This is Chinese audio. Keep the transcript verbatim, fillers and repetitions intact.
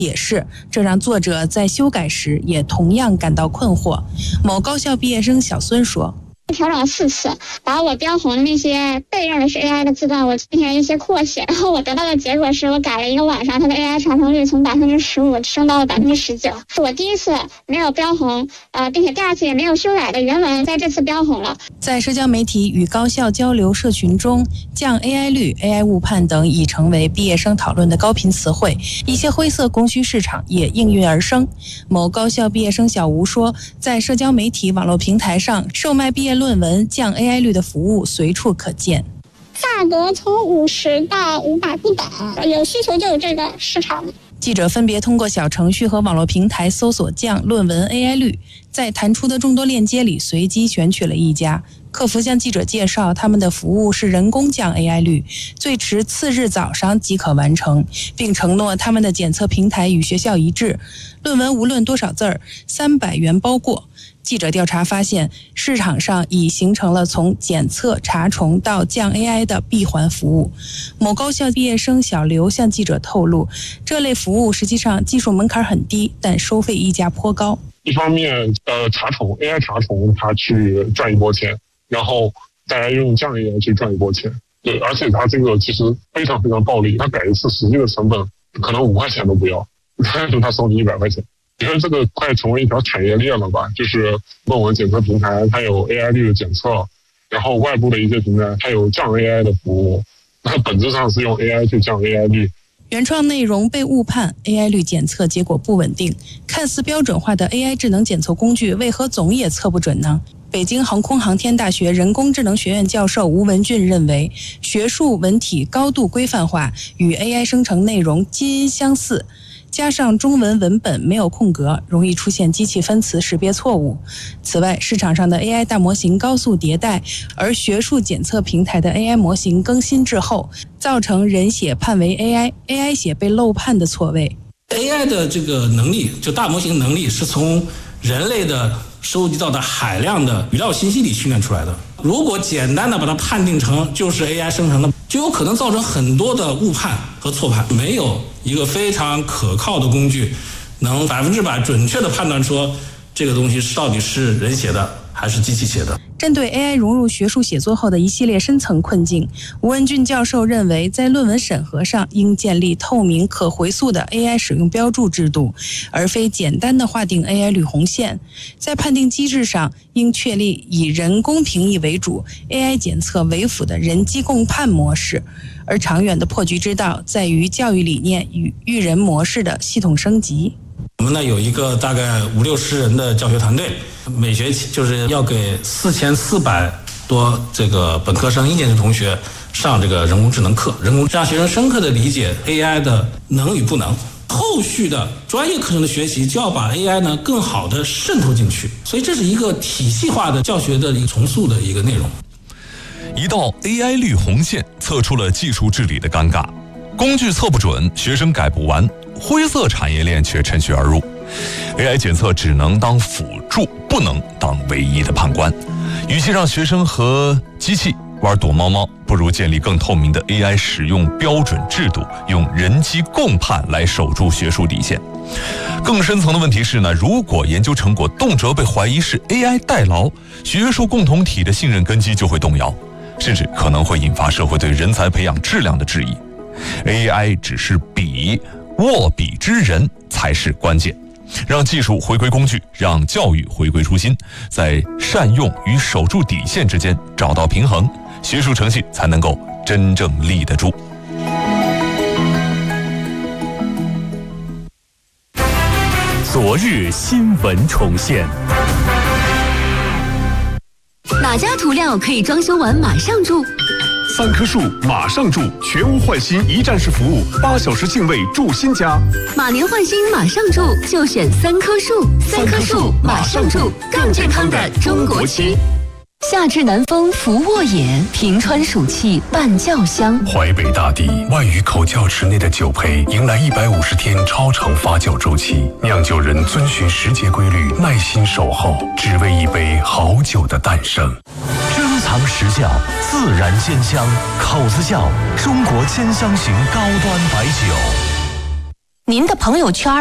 也是，这让作者在修改时也同样感到困惑。某高校毕业生小孙说， 调整了四次，把我标红的那些被认为是 A I 的字段，我进行了一些扩写，然后我得到的结果是我改了一个晚上，它的 A I 查重率从百分之十五升到了百分之十九，是我第一次没有标红，呃，并且第二次也没有修改的原文，在这次标红了。 在社交媒体与高校交流社群中，降 A I 率、A I 误判等已成为毕业生讨论的高频词汇，一些灰色供需市场也应运而生。某高校毕业生小吴说，在社交媒体网络平台上售卖毕业论文降 A I 率的服务随处可见， 价格从五十到五百不等，有需求就有这个市场。 记者分别通过小程序和网络平台搜索降论文 A I 率，在弹出的众多链接里随机选取了一家。客服向记者介绍，他们的服务是人工降 A I 率，最迟次日早上即可完成，并承诺他们的检测平台与学校一致，论文无论多少字儿，三百元包过。记者调查发现，市场上已形成了从检测查重到降 A I 的闭环服务。某高校毕业生小刘向记者透露，这类服务实际上技术门槛很低，但收费溢价颇高。 一方面，呃，查重 A I 查重，它去赚一波钱，然后大家用降 A I 去赚一波钱。对，而且它这个其实非常非常暴利，它改一次实际的成本可能五块钱都不要，但是它收你一百块钱。我觉得这个快成为一条产业链了吧？就是论文检测平台它有 A I 率的检测，然后外部的一些平台它有降 A I 的服务，它本质上是用 A I 去降 A I 率。 原创内容被误判 ，A I 率检测结果不稳定，看似标准化的 A I 智能检测工具为何总也测不准呢？北京航空航天大学人工智能学院教授吴文俊认为，学术文体高度规范化，与 A I 生成内容基因相似，加上中文文本没有空格，容易出现机器分词识别错误。此外，市场上的 A I 大模型高速迭代，而学术检测平台的 A I 模型更新滞后，造成人写判为 A I，A I 写被漏判的错位。 A I 的这个能力，就大模型能力，是从人类的收集到的海量的语料信息里训练出来的。如果简单的把它判定成就是 A I 生成的，就有可能造成很多的误判和错判。没有一个非常可靠的工具能百分之百准确的判断说这个东西是到底是人写的还是机器写的。 针对 A I 融入学术写作后的一系列深层困境，吴文俊教授认为，在论文审核上应建立透明可回溯的 A I 使用标注制度，而非简单的划定 A I 绿红线。在判定机制上，应确立以人工评议为主、A I 检测为辅的人机共判模式。而长远的破局之道，在于教育理念与育人模式的系统升级。 我们呢有一个大概五六十人的教学团队，每学期就是要给四千四百多这个本科生一年级同学上这个人工智能课，人工让学生深刻的理解 A I 的能与不能。后续的专业课程的学习就要把 A I 呢更好的渗透进去，所以这是一个体系化的教学的一个重塑的一个内容。 一道 A I 绿红线测出了技术治理的尴尬，工具测不准，学生改不完，灰色产业链却趁虚而入。 A I 检测只能当辅助，不能当唯一的判官。与其让学生和机器玩躲猫猫，不如建立更透明的 A I 使用标准制度，用人机共判来守住学术底线。更深层的问题是呢，如果研究成果动辄被怀疑是 A I 代劳，学术共同体的信任根基就会动摇，甚至可能会引发社会对人才培养质量的质疑。A I 只是笔，握笔之人才是关键。让技术回归工具，让教育回归初心，在善用与守住底线之间找到平衡，学术诚信才能够真正立得住。 昨日新闻重现。 哪家涂料可以装修完马上住？ 三棵树马上住，全屋换新一站式服务，八小时净位住新家。 马年换新马上住，就选三棵树。三棵树马上住，更健康的中国漆。夏至南风拂沃野，平川暑气伴酱香。 淮北大地万余口窖池内的酒胚迎来一百五十天超长发酵周期，酿酒人遵循时节规律，耐心守候，只为一杯好酒的诞生。 珍藏时效，自然鲜香，口子窖中国千香型高端白酒。 您的朋友圈